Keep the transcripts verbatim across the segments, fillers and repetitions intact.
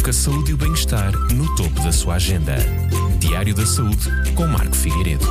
A saúde e o bem-estar no topo da sua agenda. Diário da Saúde com Marco Figueiredo.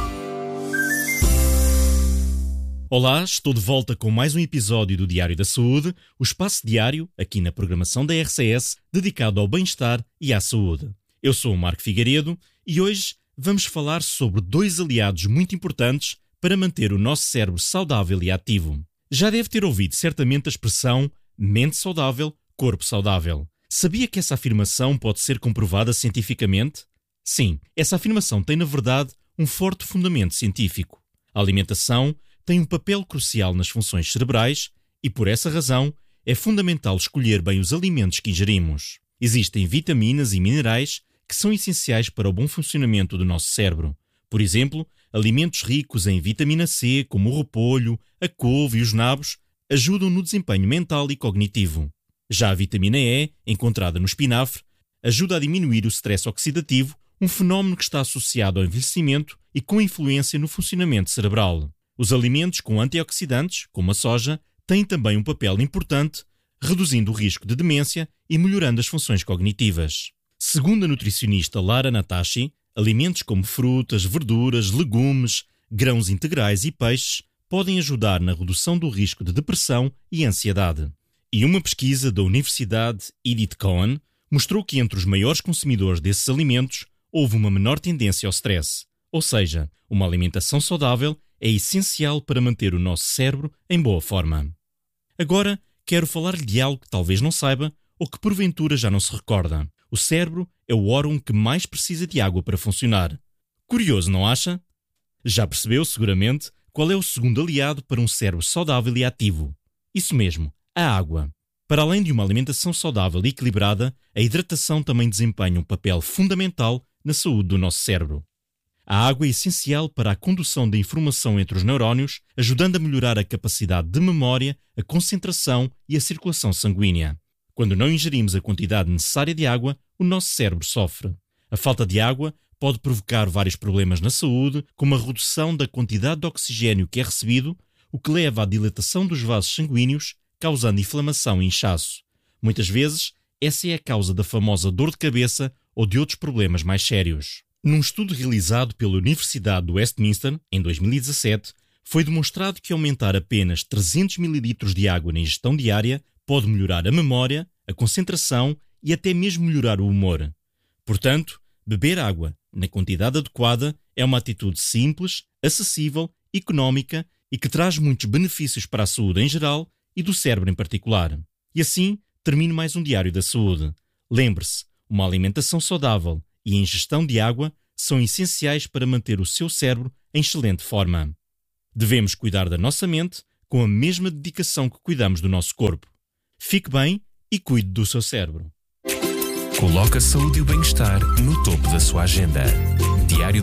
Olá, estou de volta com mais um episódio do Diário da Saúde, o espaço diário, aqui na programação da R C S, dedicado ao bem-estar e à saúde. Eu sou o Marco Figueiredo e hoje vamos falar sobre dois aliados muito importantes para manter o nosso cérebro saudável e ativo. Já deve ter ouvido certamente a expressão mente saudável, corpo saudável. Sabia que essa afirmação pode ser comprovada cientificamente? Sim, essa afirmação tem, na verdade, um forte fundamento científico. A alimentação tem um papel crucial nas funções cerebrais e, por essa razão, é fundamental escolher bem os alimentos que ingerimos. Existem vitaminas e minerais que são essenciais para o bom funcionamento do nosso cérebro. Por exemplo, alimentos ricos em vitamina C, como o repolho, a couve e os nabos, ajudam no desempenho mental e cognitivo. Já a vitamina E, encontrada no espinafre, ajuda a diminuir o stress oxidativo, um fenómeno que está associado ao envelhecimento e com influência no funcionamento cerebral. Os alimentos com antioxidantes, como a soja, têm também um papel importante, reduzindo o risco de demência e melhorando as funções cognitivas. Segundo a nutricionista Lara Natashi, alimentos como frutas, verduras, legumes, grãos integrais e peixes podem ajudar na redução do risco de depressão e ansiedade. E uma pesquisa da Universidade Edith Cowan mostrou que entre os maiores consumidores desses alimentos houve uma menor tendência ao stress. Ou seja, uma alimentação saudável é essencial para manter o nosso cérebro em boa forma. Agora, quero falar-lhe de algo que talvez não saiba ou que porventura já não se recorda. O cérebro é o órgão que mais precisa de água para funcionar. Curioso, não acha? Já percebeu, seguramente, qual é o segundo aliado para um cérebro saudável e ativo. Isso mesmo. A água. Para além de uma alimentação saudável e equilibrada, a hidratação também desempenha um papel fundamental na saúde do nosso cérebro. A água é essencial para a condução da informação entre os neurónios, ajudando a melhorar a capacidade de memória, a concentração e a circulação sanguínea. Quando não ingerimos a quantidade necessária de água, o nosso cérebro sofre. A falta de água pode provocar vários problemas na saúde, como a redução da quantidade de oxigênio que é recebido, o que leva à dilatação dos vasos sanguíneos, causando inflamação e inchaço. Muitas vezes, essa é a causa da famosa dor de cabeça ou de outros problemas mais sérios. Num estudo realizado pela Universidade de Westminster, em dois mil e dezassete, foi demonstrado que aumentar apenas trezentos mililitros de água na ingestão diária pode melhorar a memória, a concentração e até mesmo melhorar o humor. Portanto, beber água na quantidade adequada é uma atitude simples, acessível, económica e que traz muitos benefícios para a saúde em geral e do cérebro em particular. E assim, termino mais um Diário da Saúde. Lembre-se, uma alimentação saudável e a ingestão de água são essenciais para manter o seu cérebro em excelente forma. Devemos cuidar da nossa mente com a mesma dedicação que cuidamos do nosso corpo. Fique bem e cuide do seu cérebro. Coloque a saúde e o bem-estar no topo da sua agenda. Diário